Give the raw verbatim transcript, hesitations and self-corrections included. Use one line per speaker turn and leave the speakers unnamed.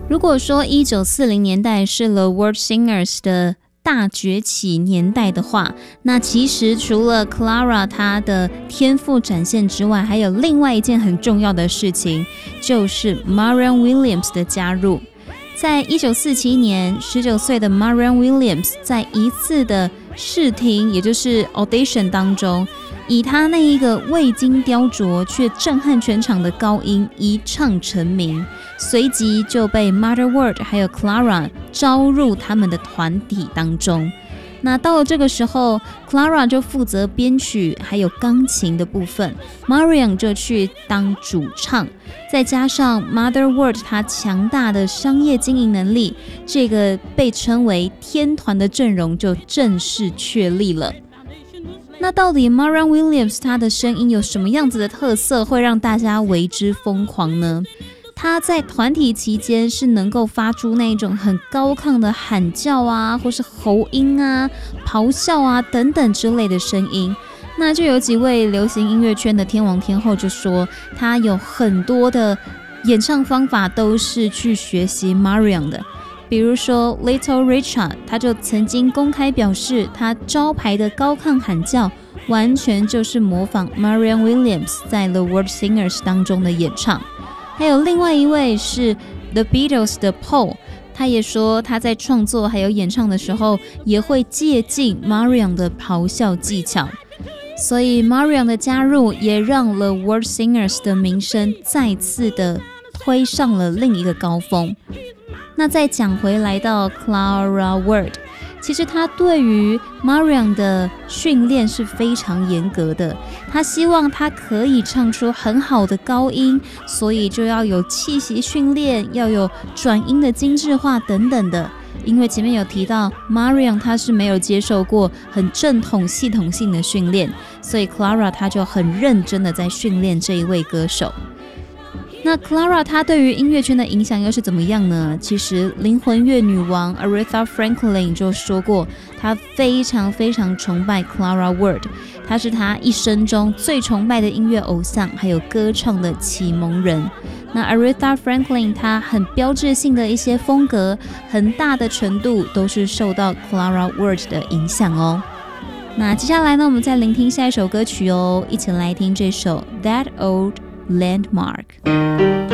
如果说一九四零年代是 The World Singers 的大崛起年代的话，那其实除了 Clara 她的天赋展现之外，还有另外一件很重要的事情，就是 Marianne Williamson 的加入。在一九四七年，十九岁的 Marianne Williamson 在一次的试听，也就是 audition 当中，以她那一个未经雕琢却震撼全场的高音一唱成名，随即就被 Mother World 还有 Clara 招入他们的团体当中。那到了这个时候 Clara 就负责编曲还有钢琴的部分， Marianne 就去当主唱，再加上 Mother World 她强大的商业经营能力，这个被称为天团的阵容就正式确立了。那到底 Marianne Williamson 她的声音有什么样子的特色会让大家为之疯狂呢？她在团体期间是能够发出那种很高亢的喊叫啊，或是喉音啊、咆哮啊等等之类的声音。那就有几位流行音乐圈的天王天后就说，她有很多的演唱方法都是去学习 Marianne 的。比如说 Little Richard 他就曾经公开表示，他招牌的高亢喊叫完全就是模仿 Marianne Williamson 在 The World Singers 当中的演唱。还有另外一位是 The Beatles 的 Paul， 他也说他在创作还有演唱的时候也会借鉴 Marianne 的咆哮技巧。所以 Marianne 的加入也让 The World Singers 的名声再次的推上了另一个高峰。那再讲回来到 Clara Ward， 其实他对于 Marianne 的训练是非常严格的，他希望他可以唱出很好的高音，所以就要有气息训练，要有转音的精致化等等的。因为前面有提到 Marianne 他是没有接受过很正统系统性的训练，所以 Clara 他就很认真的在训练这一位歌手。那 Clara 她对于音乐圈的影响又是怎么样呢？其实灵魂乐女王 Aretha Franklin 就说过，她非常非常崇拜 Clara Ward， 她是她一生中最崇拜的音乐偶像，还有歌唱的启蒙人。那 Aretha Franklin 她很标志性的一些风格，很大的程度都是受到 Clara Ward 的影响哦。那接下来呢，我们再聆听下一首歌曲哦，一起来听这首 That Old Landmark。